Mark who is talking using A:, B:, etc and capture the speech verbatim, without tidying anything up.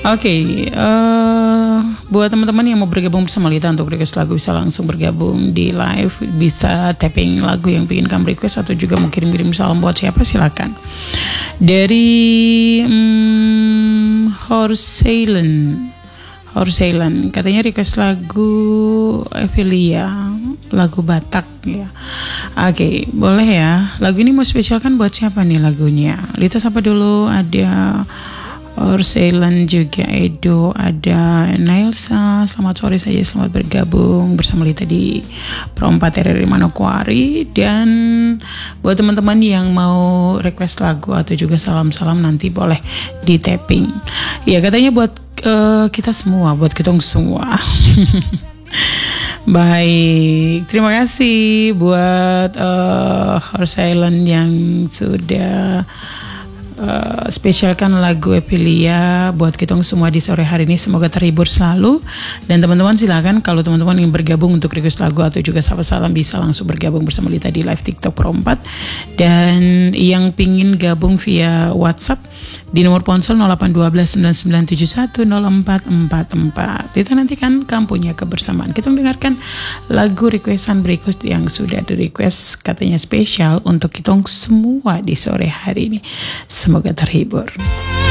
A: Oke, okay, uh, buat teman-teman yang mau bergabung bersama Lita untuk request lagu bisa langsung bergabung di live, bisa tapping lagu yang pengen kamu request atau juga mau kirim-kirim salam buat siapa silakan. Dari um, Horseilen, Horseilen katanya request lagu Evelia, lagu Batak ya. Oke, okay, boleh ya. Lagu ini mau spesialkan buat siapa nih lagunya? Lita sapa dulu, ada Orseilan juga Edo, ada Nailsa. Selamat sore saja, selamat bergabung bersama Lita di Pro empat R R I Manokwari. Dan buat teman-teman yang mau request lagu atau juga salam-salam nanti boleh di tapping. Ya katanya buat uh, kita semua, buat kita semua. Baik, terima kasih buat uh, Orseilan yang sudah Uh, spesialkan lagu Epilia buat kita semua di sore hari ini. Semoga terhibur selalu. Dan teman-teman silakan kalau teman-teman ingin bergabung untuk request lagu atau juga salam-salam bisa langsung bergabung bersama Lita di live TikTok Pro empat. Dan yang pingin gabung via WhatsApp di nomor ponsel nol delapan satu dua sembilan sembilan tujuh satu nol empat empat empat. Kita nantikan kamu punya kebersamaan. Kita mendengarkan lagu requestan berikut yang sudah di request, katanya spesial untuk kita semua di sore hari ini. Semoga terhibur.